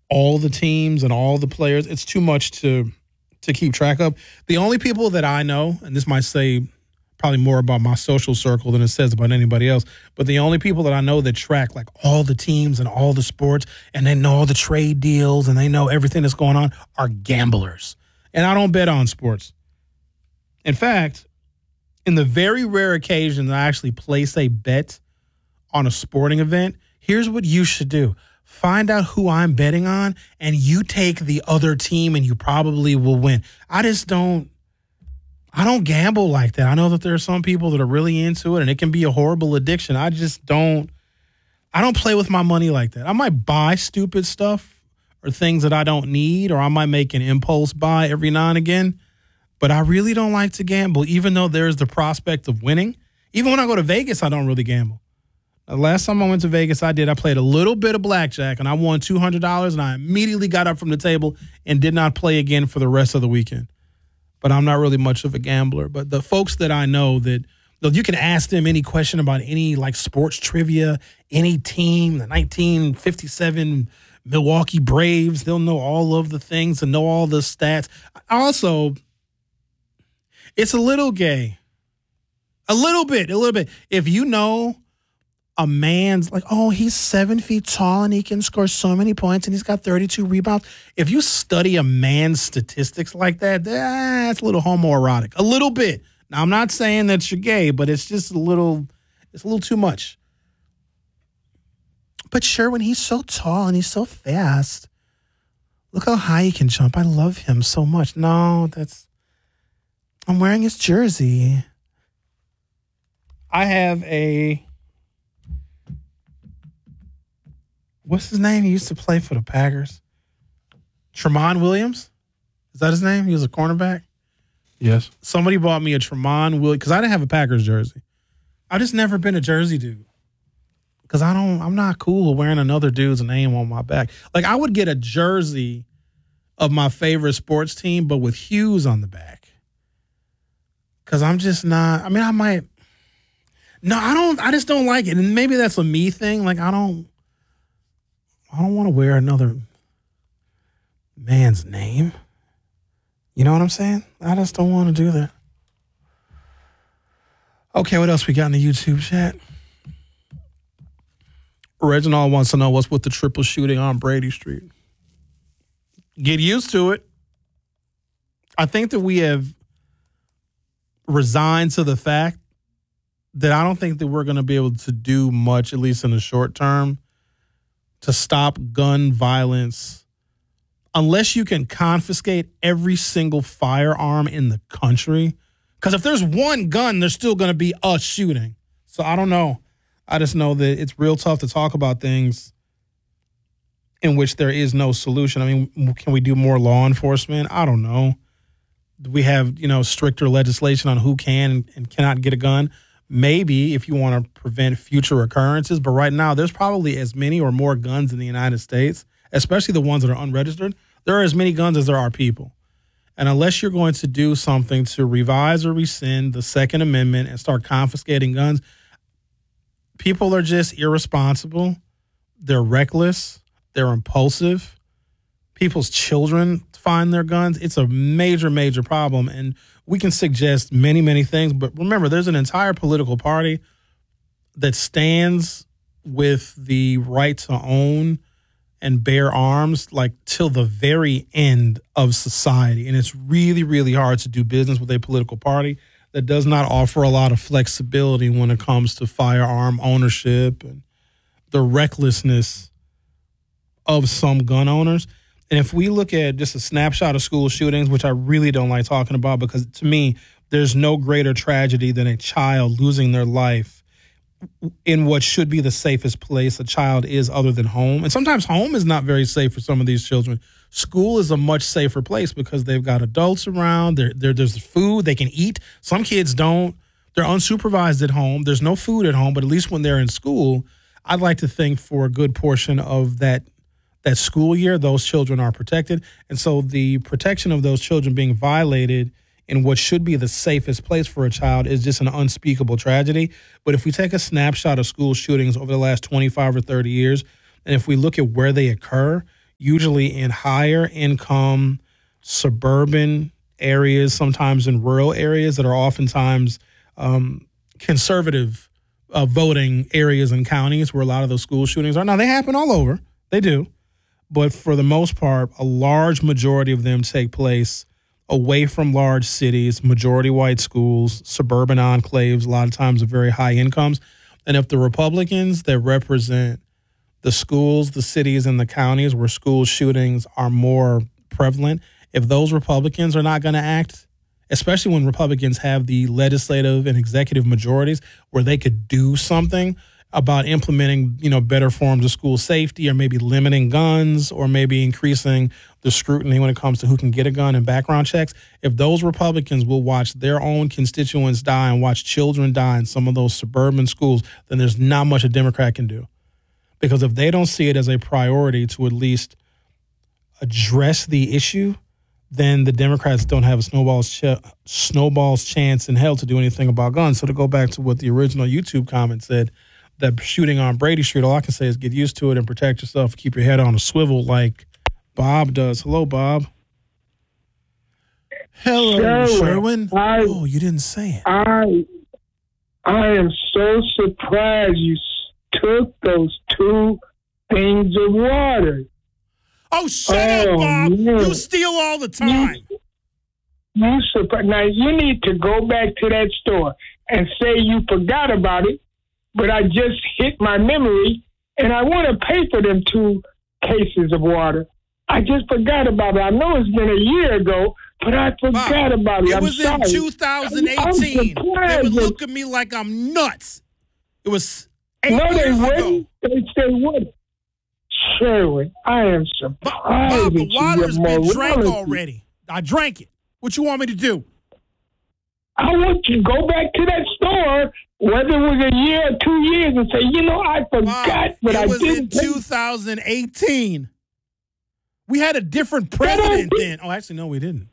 all the teams and all the players. It's too much to keep track of. The only people that I know, and this might say probably more about my social circle than it says about anybody else, but the only people that I know that track like all the teams and all the sports and they know all the trade deals and they know everything that's going on are gamblers. And I don't bet on sports. In fact, in the very rare occasion that I actually place a bet on a sporting event, here's what you should do. Find out who I'm betting on, and you take the other team, and you probably will win. I don't gamble like that. I know that there are some people that are really into it, and it can be a horrible addiction. I don't play with my money like that. I might buy stupid stuff or things that I don't need, or I might make an impulse buy every now and again, but I really don't like to gamble, even though there's the prospect of winning. Even when I go to Vegas, I don't really gamble. The last time I went to Vegas, I played a little bit of blackjack, and I won $200, and I immediately got up from the table and did not play again for the rest of the weekend. But I'm not really much of a gambler. But the folks that I know that you can ask them any question about any like sports trivia, any team, the 1957 Milwaukee Braves, they'll know all of the things and know all the stats. Also, it's a little gay. A little bit. If you know a man's like, oh, he's 7 feet tall and he can score so many points and he's got 32 rebounds. If you study a man's statistics like that, that's a little homoerotic. A little bit. Now, I'm not saying that you're gay, but it's just a little too much. But sure, when he's so tall and he's so fast, look how high he can jump. I love him so much. No, I'm wearing his jersey. I have what's his name? He used to play for the Packers. Tramon Williams? Is that his name? He was a cornerback? Yes. Somebody bought me a Tramon Williams because I didn't have a Packers jersey. I've just never been a jersey dude because I'm not cool with wearing another dude's name on my back. Like, I would get a jersey of my favorite sports team, but with Hughes on the back. Because I'm just not, I mean, I might, no, I just don't like it. And maybe that's a me thing. Like, I don't want to wear another man's name. You know what I'm saying? I just don't want to do that. Okay, what else we got in the YouTube chat? Reginald wants to know what's with the triple shooting on Brady Street. Get used to it. I think that we have resigned to the fact that I don't think that we're going to be able to do much, at least in the short term, to stop gun violence unless you can confiscate every single firearm in the country. Because if there's one gun, there's still going to be a shooting. So I don't know. I just know that it's real tough to talk about things in which there is no solution. I mean, can we do more law enforcement? I don't know. Do we have, stricter legislation on who can and cannot get a gun? Maybe if you want to prevent future occurrences. But right now, there's probably as many or more guns in the United States, especially the ones that are unregistered. There are as many guns as there are people. And unless you're going to do something to revise or rescind the Second Amendment and start confiscating guns, people are just irresponsible. They're reckless. They're impulsive. People's children find their guns. It's a major, major problem. And we can suggest many, many things. But remember, there's an entire political party that stands with the right to own and bear arms like till the very end of society. And it's really, really hard to do business with a political party that does not offer a lot of flexibility when it comes to firearm ownership and the recklessness of some gun owners. And if we look at just a snapshot of school shootings, which I really don't like talking about because to me, there's no greater tragedy than a child losing their life in what should be the safest place a child is other than home. And sometimes home is not very safe for some of these children. School is a much safer place because they've got adults around. There's food they can eat. Some kids don't. They're unsupervised at home. There's no food at home, but at least when they're in school, I'd like to think for a good portion of that school year, those children are protected. And so the protection of those children being violated in what should be the safest place for a child is just an unspeakable tragedy. But if we take a snapshot of school shootings over the last 25 or 30 years, and if we look at where they occur, usually in higher income suburban areas, sometimes in rural areas that are oftentimes conservative voting areas and counties where a lot of those school shootings are. Now, they happen all over. They do. But for the most part, a large majority of them take place away from large cities, majority white schools, suburban enclaves, a lot of times of very high incomes. And if the Republicans that represent the schools, the cities, and the counties where school shootings are more prevalent, if those Republicans are not going to act, especially when Republicans have the legislative and executive majorities where they could do something about implementing, better forms of school safety, or maybe limiting guns, or maybe increasing the scrutiny when it comes to who can get a gun and background checks. If those Republicans will watch their own constituents die and watch children die in some of those suburban schools, then there's not much a Democrat can do. Because if they don't see it as a priority to at least address the issue, then the Democrats don't have a snowball's chance in hell to do anything about guns. So to go back to what the original YouTube comment said, that shooting on Brady Street, all I can say is get used to it and protect yourself. Keep your head on a swivel like Bob does. Hello, Bob. Hello, Sherwin. Oh, you didn't say it. I am so surprised you took those 2 things of water. Oh, shut up, Bob. Man. You steal all the time. You surprised. Now, you need to go back to that store and say you forgot about it, but I just hit my memory, and I want to pay for them 2 cases of water. I just forgot about it. I know it's been a year ago, but I forgot about it. It was in 2018. They would look at me like I'm nuts. It was 8 years ago. No, they wouldn't. They wouldn't. Sherwin, I am surprised. Bob, the water's been drank already. I drank it. What you want me to do? I want you to go back to that store, whether it was a year or 2 years, and say, I forgot, but I didn't. It was in 2018. We had a different president then. Oh, actually, no, we didn't.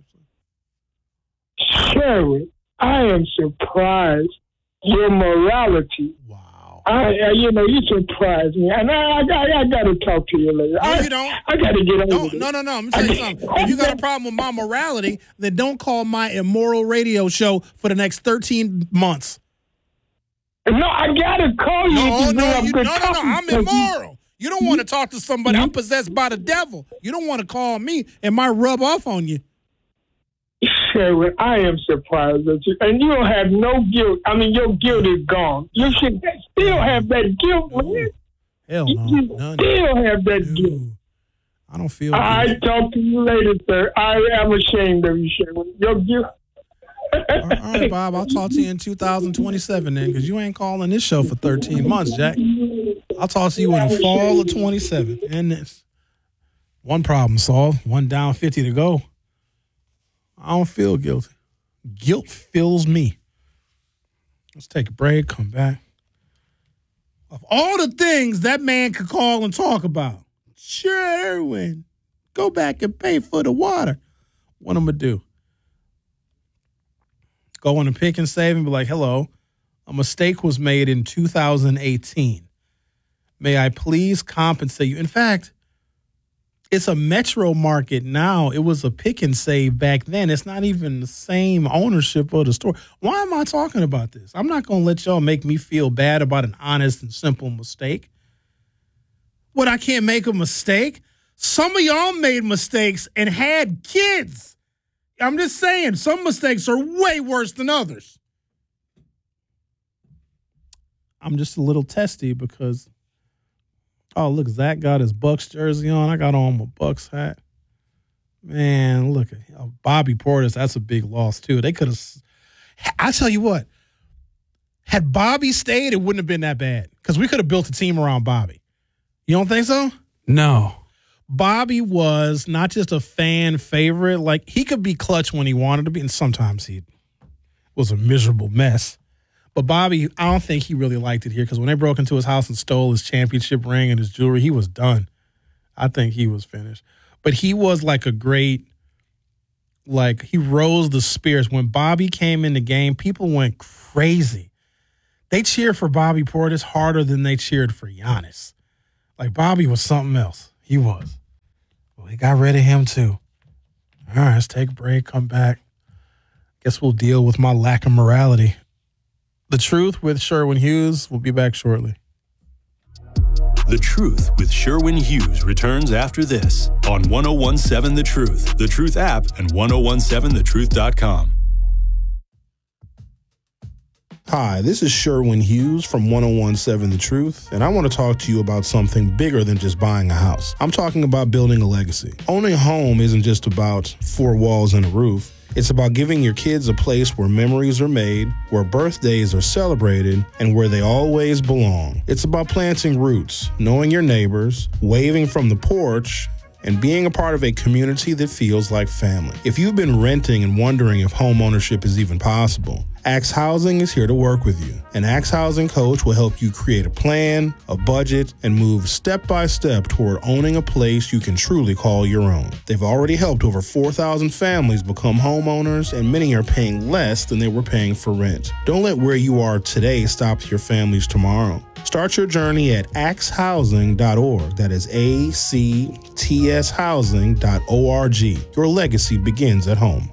Sherwin, I am surprised. Your morality. Wow. You surprised me. And I got to talk to you later. No, you don't. I got to get over it. No. I'm going to tell you something. If you got a problem with my morality, then don't call my immoral radio show for the next 13 months. No, I got to call you. No, I'm immoral. You don't want to talk to somebody. I'm possessed by the devil. You don't want to call me and might rub off on you. Sherwin, I am surprised at you. And you don't have no guilt. I mean, your guilt is gone. You should still have that guilt, man. Hell no. You still have that guilt. I don't feel I talk to you later, sir. I am ashamed of you, Sherwin. Your guilt. All right, Bob. I'll talk to you in 2027 then, because you ain't calling this show for 13 months, Jack. I'll talk to you in the fall of 27. And this. One problem solved. One down, 50 to go. I don't feel guilty. Guilt fills me. Let's take a break, come back. Of all the things that man could call and talk about, Sherwin, go back and pay for the water. What I'm going to do? Go on a Pick and Save and be like, hello, a mistake was made in 2018. May I please compensate you? In fact, it's a Metro market now. It was a Pick and Save back then. It's not even the same ownership of the store. Why am I talking about this? I'm not going to let y'all make me feel bad about an honest and simple mistake. What, I can't make a mistake? Some of y'all made mistakes and had kids. I'm just saying, some mistakes are way worse than others. I'm just a little testy because... Oh, look, Zach got his Bucks jersey on. I got on my Bucks hat. Man, look at Bobby Portis. That's a big loss, too. They could have. I tell you what, had Bobby stayed, it wouldn't have been that bad because we could have built a team around Bobby. You don't think so? No. Bobby was not just a fan favorite. Like, he could be clutch when he wanted to be, and sometimes he was a miserable mess. But Bobby, I don't think he really liked it here because when they broke into his house and stole his championship ring and his jewelry, he was done. I think he was finished. But he was like a great, like, he rose the spirits. When Bobby came in the game, people went crazy. They cheered for Bobby Portis harder than they cheered for Giannis. Like, Bobby was something else. He was. we got rid of him too. All right, let's take a break, come back. Guess we'll deal with my lack of morality. The Truth with Sherwin Hughes. We'll be back shortly. The Truth with Sherwin Hughes returns after this on 1017 The Truth, The Truth app, and 1017thetruth.com. Hi, this is Sherwin Hughes from 1017 The Truth, and I want to talk to you about something bigger than just buying a house. I'm talking about building a legacy. Owning a home isn't just about four walls and a roof. It's about giving your kids a place where memories are made, where birthdays are celebrated, and where they always belong. It's about planting roots, knowing your neighbors, waving from the porch, and being a part of a community that feels like family. If you've been renting and wondering if home ownership is even possible, Axe Housing is here to work with you. An Axe Housing coach will help you create a plan, a budget, and move step by step toward owning a place you can truly call your own. They've already helped over 4,000 families become homeowners, and many are paying less than they were paying for rent. Don't let where you are today stop your families tomorrow. Start your journey at axehousing.org. That is ACTS housing.org. Your legacy begins at home.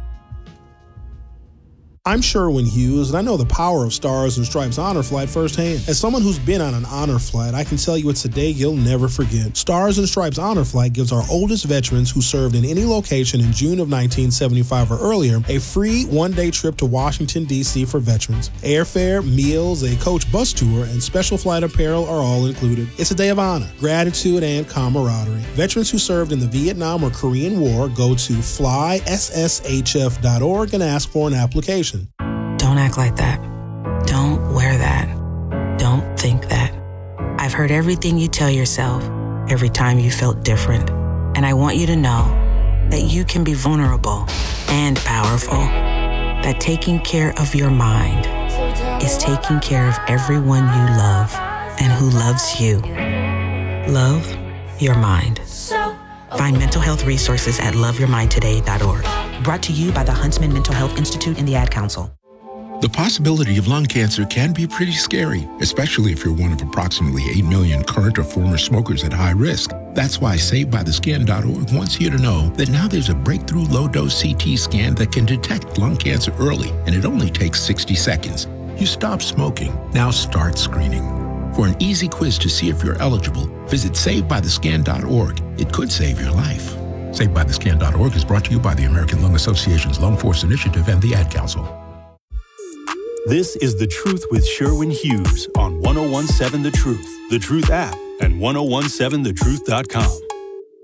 I'm Sherwin Hughes, and I know the power of Stars and Stripes Honor Flight firsthand. As someone who's been on an honor flight, I can tell you it's a day you'll never forget. Stars and Stripes Honor Flight gives our oldest veterans who served in any location in June of 1975 or earlier a free one-day trip to Washington, D.C. for veterans. Airfare, meals, a coach bus tour, and special flight apparel are all included. It's a day of honor, gratitude, and camaraderie. Veterans who served in the Vietnam or Korean War go to flySSHF.org and ask for an application. Don't act like that. Don't wear that. Don't think that. I've heard everything you tell yourself every time you felt different. And I want you to know that you can be vulnerable and powerful. That taking care of your mind is taking care of everyone you love and who loves you. Love your mind. Find mental health resources at loveyourmindtoday.org. Brought to you by the Huntsman Mental Health Institute and the Ad Council. The possibility of lung cancer can be pretty scary, especially if you're one of approximately 8 million current or former smokers at high risk. That's why SaveByTheScan.org wants you to know that now there's a breakthrough low-dose CT scan that can detect lung cancer early, and it only takes 60 seconds. You stop smoking, now start screening. For an easy quiz to see if you're eligible, visit SaveByTheScan.org. It could save your life. SaveByTheScan.org is brought to you by the American Lung Association's Lung Force Initiative and the Ad Council. This is The Truth with Sherwin Hughes on 1017 The Truth, The Truth app, and 1017thetruth.com.